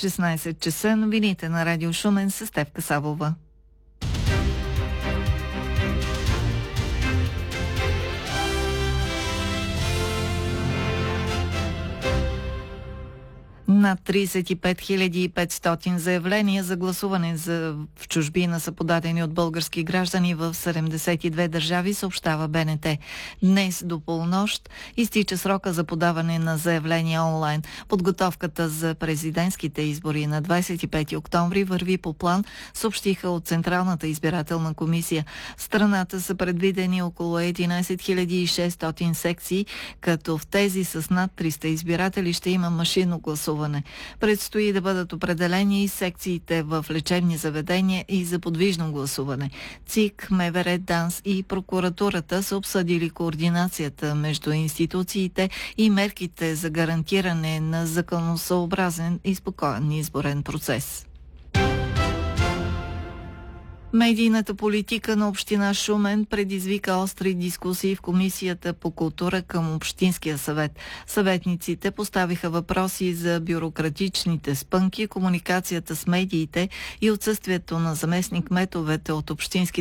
16 часа новините на Радио Шумен с Стефка Савова. Над 35 500 заявления за гласуване в чужбина са подадени от български граждани в 72 държави, съобщава БНТ. Днес до полунощ изтича срока за подаване на заявления онлайн. Подготовката за президентските избори на 25 октомври върви по план, съобщиха от Централната избирателна комисия. В страната са предвидени около 11 600 секции, като в тези с над 300 избиратели ще има машинно гласуване. Предстои да бъдат определени и секциите в лечебни заведения и за подвижно гласуване. ЦИК, МВР, ДАНС и прокуратурата са обсъдили координацията между институциите и мерките за гарантиране на законосъобразен и спокоен изборен процес. Медийната политика на община Шумен предизвика остри дискусии в Комисията по култура към Общинския съвет. Съветниците поставиха въпроси за бюрократичните спънки, комуникацията с медиите и отсъствието на заместник-кметовете от общинските